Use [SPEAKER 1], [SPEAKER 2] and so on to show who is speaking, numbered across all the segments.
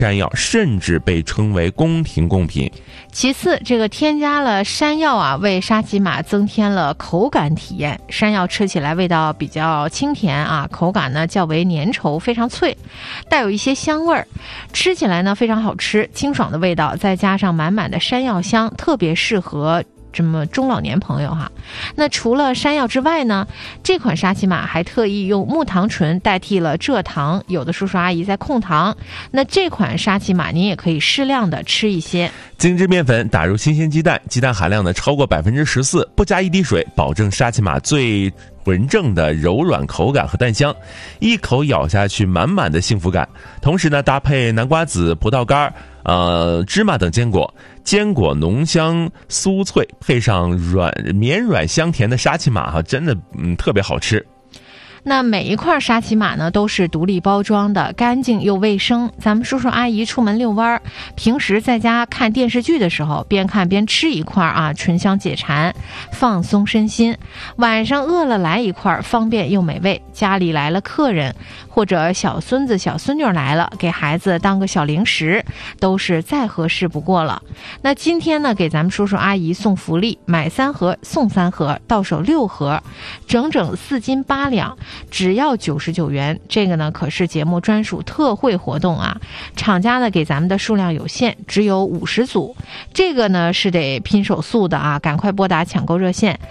[SPEAKER 1] 山药甚至被称为宫廷贡品。
[SPEAKER 2] 其次，这个添加了山药啊，为沙琪玛增添了口感体验。山药吃起来味道比较清甜啊，口感呢较为粘稠，非常脆，带有一些香味儿，吃起来呢非常好吃，清爽的味道，再加上满满的山药香，特别适合这么中老年朋友哈。那除了山药之外呢，这款沙琪玛还特意用木糖醇代替了蔗糖，有的叔叔阿姨在控糖，那这款沙琪玛您也可以适量的吃一些。
[SPEAKER 1] 精制面粉打入新鲜鸡蛋，鸡蛋含量呢超过14%，不加一滴水，保证沙琪玛最纯正的柔软口感和蛋香，一口咬下去满满的幸福感。同时呢，搭配南瓜子、葡萄干、芝麻等坚果，坚果浓香酥脆，配上绵软香甜的沙琪玛真的特别好吃。
[SPEAKER 2] 那每一块沙琪玛呢都是独立包装的，干净又卫生。咱们叔叔阿姨出门遛弯，平时在家看电视剧的时候，边看边吃一块啊，醇香解馋，放松身心。晚上饿了来一块，方便又美味。家里来了客人，或者小孙子小孙女来了，给孩子当个小零食，都是再合适不过了。那今天呢，给咱们叔叔阿姨送福利，买3盒送3盒，到手6盒，整整4斤8两。只要99元，这个呢可是节目专属特惠活动啊！厂家呢给咱们的数量有限，只有50组，这个呢是得拼手速的啊！赶快拨打抢购热线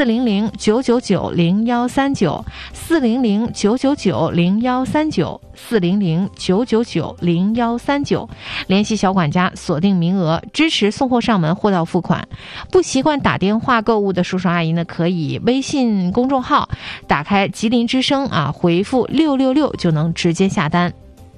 [SPEAKER 2] 400-999-0139，400-999-0139，400-999-0139，联系小管家锁定名额，支持送货上门，货到付款。不习惯打电话购物的叔叔阿姨呢，可以微信公众号打开吉林之声啊，回复666就能直接下单。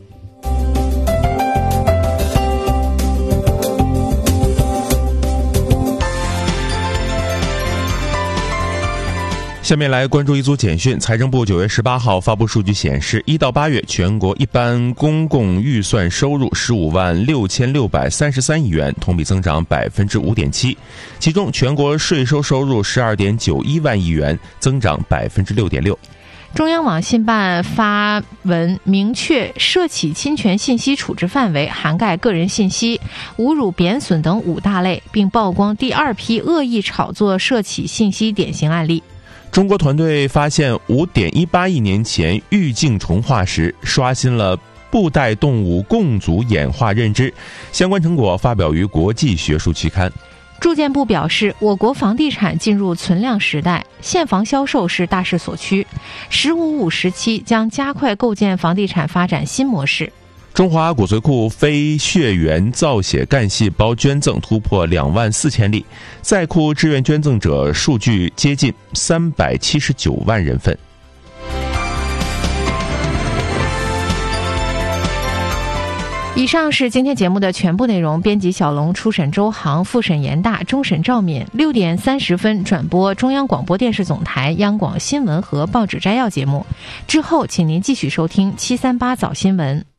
[SPEAKER 1] 下面来关注一组简讯。财政部9月18号发布数据显示，1到8月全国一般公共预算收入15.6633亿元，同比增长5.7%，其中全国税收收入12.91万亿元，增长6.6%。
[SPEAKER 2] 中央网信办发文明确涉企侵权信息处置范围涵盖个人信息、侮辱贬损等5大类，并曝光第2批恶意炒作涉企信息典型案例。
[SPEAKER 1] 中国团队发现5.18亿年前玉镜重化石，刷新了布袋动物共组演化认知，相关成果发表于国际学术期刊。
[SPEAKER 2] 住建部表示，我国房地产进入存量时代，现房销售是大势所趋，“15-5”时期将加快构建房地产发展新模式。
[SPEAKER 1] 中华骨髓库非血缘造血干细胞捐赠突破24000例，在库志愿捐赠者数据接近379万人份。
[SPEAKER 2] 以上是今天节目的全部内容。编辑小龙，初审周航，复审严大，终审赵敏。6点30分转播中央广播电视总台央广新闻和报纸摘要节目，之后请您继续收听738早新闻。